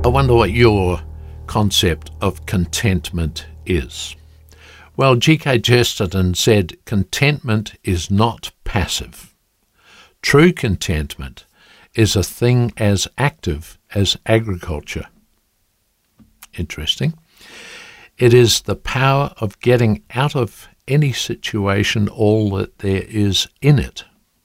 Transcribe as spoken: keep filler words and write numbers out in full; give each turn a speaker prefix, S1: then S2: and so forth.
S1: wonder what your concept of contentment is. Well, G K Chesterton said, contentment is not passive. True contentment is a thing as active as agriculture. Interesting. It is the power of getting out of any situation all that there is in it.